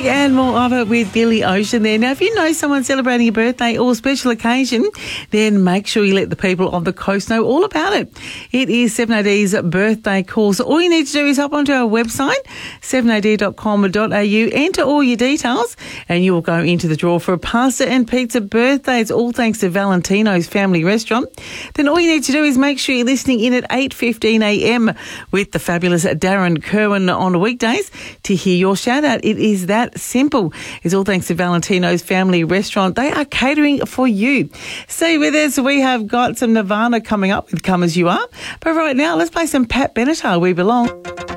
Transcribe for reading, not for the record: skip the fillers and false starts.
music and more of it with Billy Ocean there. Now, if you know someone celebrating a birthday or special occasion, then make sure you let the people on the coast know all about it. It is 7AD's birthday call. So all you need to do is hop onto our website, 7ad.com.au, enter all your details, and you will go into the draw for a pasta and pizza birthday. It's all thanks to Valentino's Family Restaurant. Then all you need to do is make sure you're listening in at 8:15am with the fabulous Darren Kerwin on weekdays to hear your shout out. It is that simple. It's all thanks to Valentino's Family Restaurant. They are catering for you. Stay with us. We have got some Nirvana coming up with Come As You Are. But right now, let's play some Pat Benatar, We Belong.